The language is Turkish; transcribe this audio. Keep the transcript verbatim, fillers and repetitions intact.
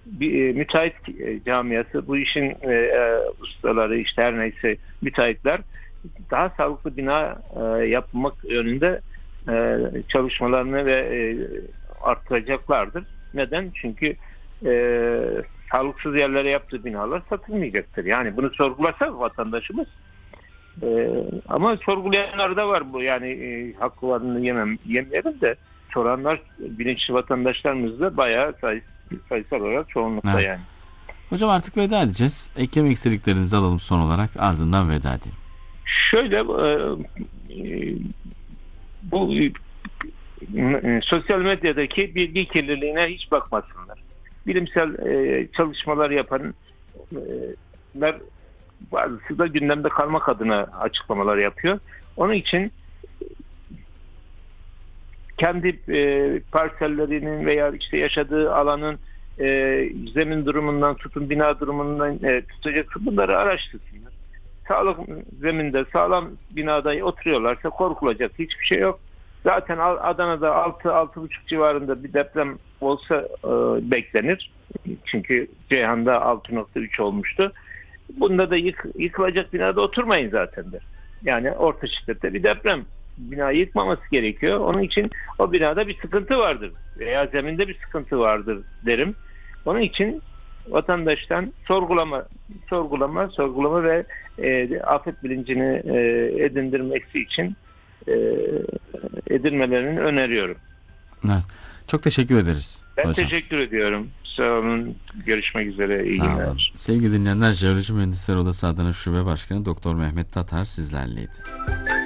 bir e, müteahhit e, camiası, bu işin e, e, ustaları, işte her neyse müteahhitler daha sağlıklı bina e, yapmak yönünde e, çalışmalarını ve e, arttıracaklardır. Neden? Çünkü e, sağlıksız yerlere yaptığı binalar satılmayacaktır. Yani bunu sorgulasa vatandaşımız, e, ama sorgulayanlar da var bu. Yani e, haklarını yemem, yemeyelim de soranlar, bilinçli vatandaşlarımız da bayağı sayı, sayısal olarak çoğunlukta Evet. yani. Hocam artık veda edeceğiz. Eklemek istediklerinizi alalım son olarak, ardından veda edelim. Şöyle e, e, bu e, sosyal medyadaki bilgi kirliliğine hiç bakmasınlar. Bilimsel e, çalışmalar yapanlar, bazısı da gündemde kalmak adına açıklamalar yapıyor. Onun için kendi e, parsellerinin veya işte yaşadığı alanın e, zemin durumundan tutun bina durumundan e, tutacak, bunları araştırsınlar. Sağlık zeminde, sağlam binada oturuyorlarsa korkulacak hiçbir şey yok. Zaten Adana'da altı altı buçuk civarında bir deprem olsa e, beklenir. Çünkü Ceyhan'da altı nokta üç olmuştu. Bunda da yık, yıkılacak binada oturmayın zaten de. Yani orta şiddette bir deprem, binayı yıkmaması gerekiyor. Onun için o binada bir sıkıntı vardır veya zeminde bir sıkıntı vardır derim. Onun için vatandaştan sorgulama, sorgulama, sorgulama ve e, afet bilincini e, edindirmesi için e, edinmelerini öneriyorum. Evet. Çok teşekkür ederiz Ben hocam. teşekkür ediyorum. Sağ olun. Görüşmek üzere. İyi Sağ olun. günler. Sevgili dinleyenler, Jeoloji Mühendisleri Odası Adana Şube Başkanı Doktor Mehmet Tatar sizlerleydi.